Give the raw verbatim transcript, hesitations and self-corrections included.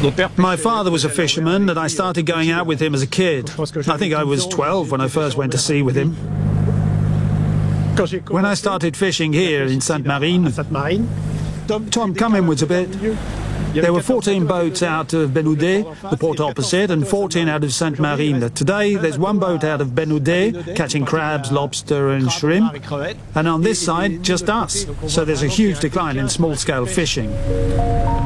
My father was a fisherman and I started going out with him as a kid. I think I was twelve when I first went to sea with him. When I started fishing here in Sainte-Marine, Tom, come inwards a bit. There were fourteen boats out of Benoudet, the port opposite, and fourteen out of Sainte-Marine. Today, there's one boat out of Benoudet, catching crabs, lobster and shrimp, and on this side, just us. So there's a huge decline in small-scale fishing.